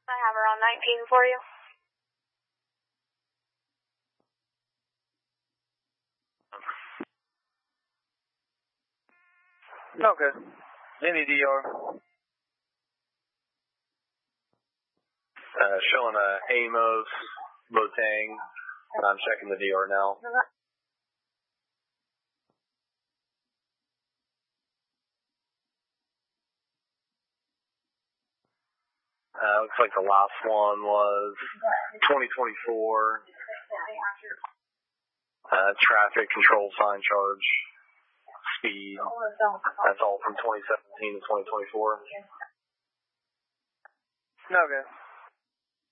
I have around 19 for you. Okay. Any DR? Showing a Amos, Botang. I'm checking the DR now. Looks like the last one was 2024. Traffic control sign charge. Speed. That's all from 2017 to 2024. Okay.